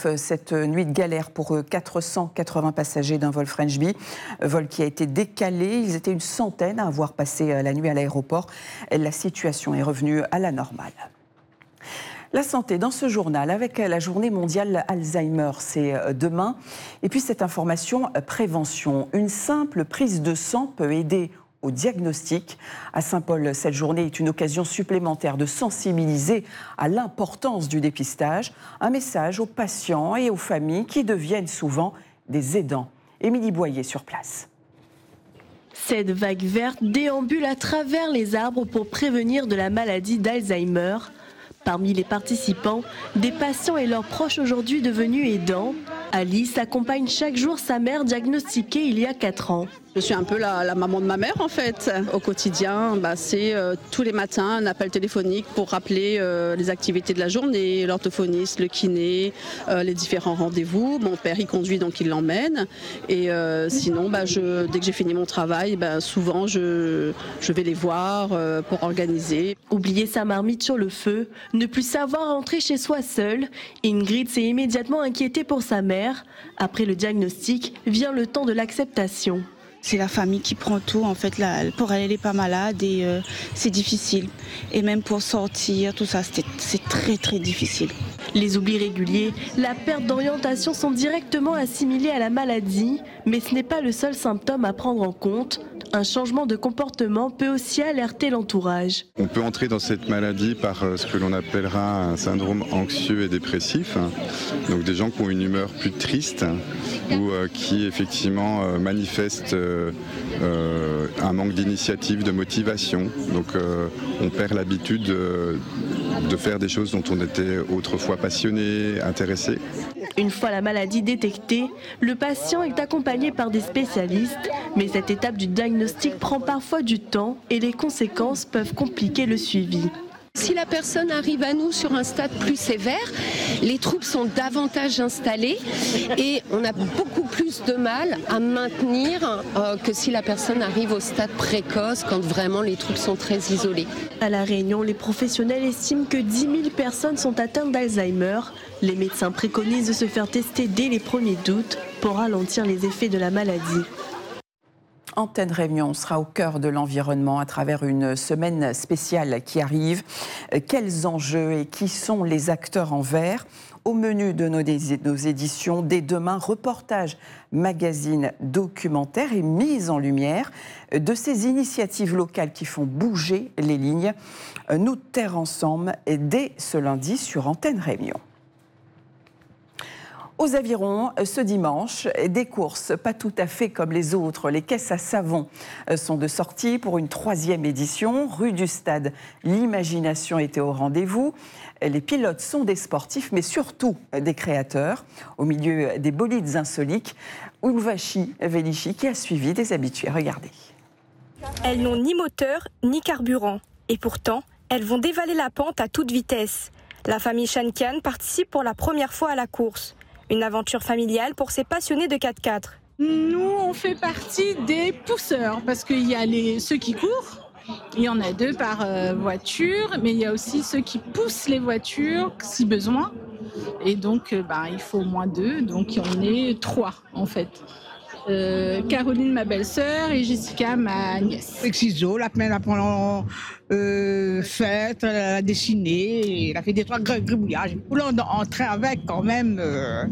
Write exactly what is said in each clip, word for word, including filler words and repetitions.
F cette nuit de galère pour quatre cent quatre-vingts passagers d'un vol French Bee, vol qui a été décalé. Ils étaient une centaine à avoir passé la nuit à l'aéroport. La situation est revenue à la normale. La santé dans ce journal avec la journée mondiale Alzheimer, c'est demain. Et puis cette information prévention, une simple prise de sang peut aider au diagnostic. À Saint-Paul, cette journée est une occasion supplémentaire de sensibiliser à l'importance du dépistage. Un message aux patients et aux familles qui deviennent souvent des aidants. Émilie Boyer sur place. Cette vague verte déambule à travers les arbres pour prévenir de la maladie d'Alzheimer. Parmi les participants, des patients et leurs proches aujourd'hui devenus aidants. Alice accompagne chaque jour sa mère diagnostiquée il y a quatre ans. Je suis un peu la, la maman de ma mère en fait. Au quotidien, bah, c'est euh, tous les matins un appel téléphonique pour rappeler euh, les activités de la journée, l'orthophoniste, le kiné, euh, les différents rendez-vous. Mon père y conduit donc il l'emmène. Et euh, sinon, bah, je, dès que j'ai fini mon travail, bah, souvent je, je vais les voir euh, pour organiser. Oublier sa marmite sur le feu, ne plus savoir rentrer chez soi seule. Ingrid s'est immédiatement inquiétée pour sa mère. Après le diagnostic, vient le temps de l'acceptation. C'est la famille qui prend tout, en fait, là, pour elle, elle n'est pas malade et euh, c'est difficile. Et même pour sortir, tout ça, c'est très très difficile. Les oublis réguliers, la perte d'orientation sont directement assimilés à la maladie, mais ce n'est pas le seul symptôme à prendre en compte. Un changement de comportement peut aussi alerter l'entourage. On peut entrer dans cette maladie par ce que l'on appellera un syndrome anxieux et dépressif. Donc des gens qui ont une humeur plus triste ou qui effectivement manifestent euh, un manque d'initiative, de motivation. Donc euh, on perd l'habitude de, de faire des choses dont on était autrefois passionné, intéressé. Une fois la maladie détectée, le patient est accompagné par des spécialistes, mais cette étape du diagnostic prend parfois du temps et les conséquences peuvent compliquer le suivi. Si la personne arrive à nous sur un stade plus sévère, les troubles sont davantage installés et on a beaucoup plus de mal à maintenir euh, que si la personne arrive au stade précoce quand vraiment les troubles sont très isolés. À La Réunion, les professionnels estiment que dix mille personnes sont atteintes d'Alzheimer. Les médecins préconisent de se faire tester dès les premiers doutes pour ralentir les effets de la maladie. Antenne Réunion sera au cœur de l'environnement à travers une semaine spéciale qui arrive. Quels enjeux et qui sont les acteurs en vert ? Au menu de nos, nos éditions, dès demain, reportage, magazine, documentaire et mise en lumière de ces initiatives locales qui font bouger les lignes. Nous Terre ensemble dès ce lundi sur Antenne Réunion. Aux avirons, ce dimanche, des courses pas tout à fait comme les autres. Les caisses à savon sont de sortie pour une troisième édition. Rue du Stade, l'imagination était au rendez-vous. Les pilotes sont des sportifs, mais surtout des créateurs. Au milieu des bolides insolites, Ulvashi Velichi qui a suivi des habitués. Regardez. Elles n'ont ni moteur ni carburant. Et pourtant, elles vont dévaler la pente à toute vitesse. La famille Shankian participe pour la première fois à la course. Une aventure familiale pour ces passionnés de quatre-quatre. Nous, on fait partie des pousseurs parce qu'il y a les, ceux qui courent, il y en a deux par euh, voiture, mais il y a aussi ceux qui poussent les voitures si besoin. Et donc, euh, bah, il faut au moins deux, donc on est trois en fait. Euh, Caroline, ma belle-sœur, et Jessica, ma nièce. Avec ciseaux, la semaine pendant euh, fête, elle a dessiné, elle a fait des trois gribouillages. On en train avec quand même. Euh,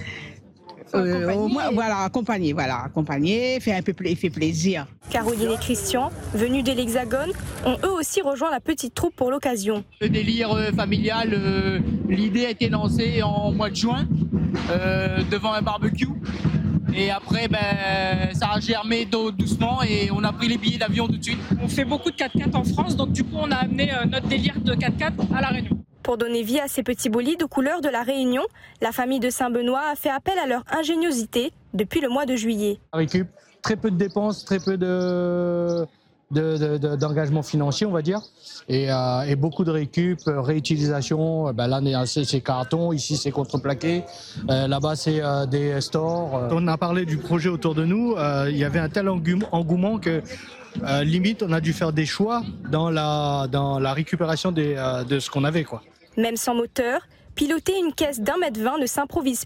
euh, au moins, voilà, accompagner, voilà, accompagner, fait un peu pla- fait plaisir. Caroline et Christian, venus de l'Hexagone, ont eux aussi rejoint la petite troupe pour l'occasion. Le délire euh, familial, euh, l'idée a été lancée en mois de juin, euh, devant un barbecue. Et après, ben, ça a germé doucement et on a pris les billets d'avion tout de suite. On fait beaucoup de quatre-quatre en France, donc du coup on a amené euh, notre délire de quatre-quatre à La Réunion. Pour donner vie à ces petits bolides aux couleurs de La Réunion, la famille de Saint-Benoît a fait appel à leur ingéniosité depuis le mois de juillet. On récup très peu de dépenses, très peu de, de, de, de, d'engagement financier, on va dire, et, euh, et beaucoup de récup, réutilisation. Ben là, c'est, c'est carton, ici c'est contreplaqué, euh, là-bas c'est euh, des stores. On a parlé du projet autour de nous, euh, il y avait un tel engouement que euh, limite on a dû faire des choix dans la, dans la récupération des, euh, de ce qu'on avait, quoi. Même sans moteur, piloter une caisse d'un mètre vingt ne s'improvise